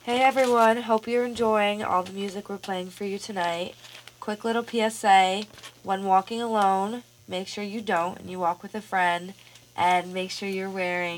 Hey everyone, hope you're enjoying all the music we're playing for you tonight. Quick little PSA, when walking alone, make sure you don't and you walk with a friend, and make sure you're wearing